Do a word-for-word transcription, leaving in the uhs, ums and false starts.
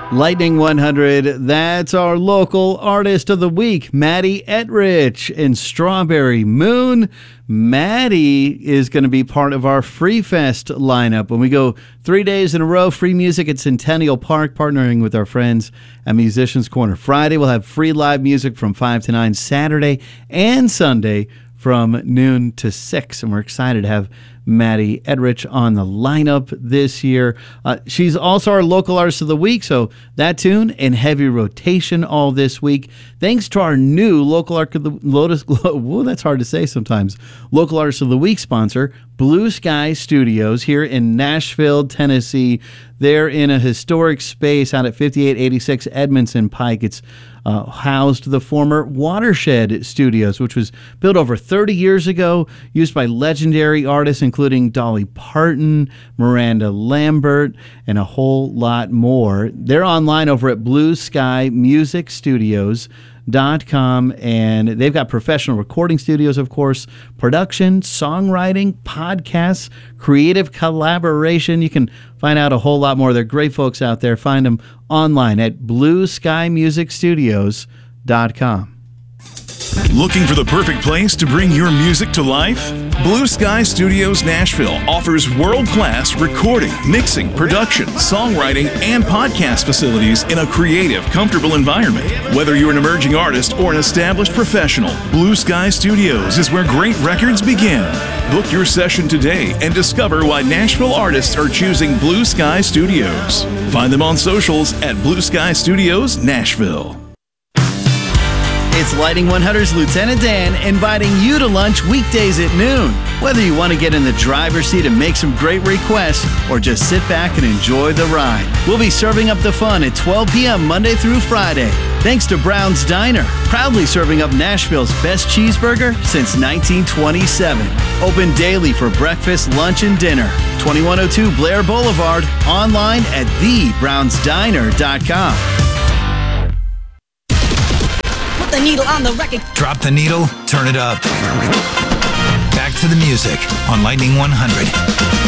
Lightning one hundred, that's our local artist of the week, Maddie Etrich in Strawberry Moon. Maddie is going to be part of our Free Fest lineup when we go three days in a row, free music at Centennial Park, partnering with our friends at Musicians Corner. Friday, we'll have free live music from five to nine, Saturday and Sunday from noon to six, and we're excited to have Maddie Etrich on the lineup this year. Uh, she's also our local artist of the week, so that tune in heavy rotation all this week. Thanks to our new local artist of the Lotus, whoa, that's hard to say sometimes. Local artist of the week sponsor, Blue Sky Studios here in Nashville, Tennessee. They're in a historic space out at fifty-eight eighty-six Edmondson Pike. It's uh, housed the former Watershed Studios, which was built over thirty years ago, used by legendary artists including Dolly Parton, Miranda Lambert, and a whole lot more. They're online over at blue sky music studios dot com, and they've got professional recording studios, of course, production, songwriting, podcasts, creative collaboration. You can find out a whole lot more. They're great folks out there. Find them online at blue sky music studios dot com. Looking for the perfect place to bring your music to life? Blue Sky Studios Nashville offers world-class recording, mixing, production, songwriting, and podcast facilities in a creative, comfortable environment. Whether you're an emerging artist or an established professional, Blue Sky Studios is where great records begin. Book your session today and discover why Nashville artists are choosing Blue Sky Studios. Find them on socials at Blue Sky Studios Nashville. It's Lightning one hundred's Lieutenant Dan inviting you to lunch weekdays at noon. Whether you want to get in the driver's seat and make some great requests or just sit back and enjoy the ride, we'll be serving up the fun at twelve p.m. Monday through Friday. Thanks to Brown's Diner, proudly serving up Nashville's best cheeseburger since nineteen twenty-seven. Open daily for breakfast, lunch, and dinner. twenty-one oh two Blair Boulevard, online at the browns diner dot com. The needle on the record. Drop the needle, turn it up. Back to the music on Lightning one hundred.